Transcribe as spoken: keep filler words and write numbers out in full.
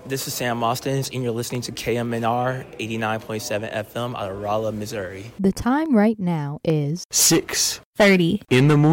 This is Sam Austin, and you're listening to K M N R eighty-nine point seven F M out of Rolla, Missouri. The time right now is six thirty in the morning.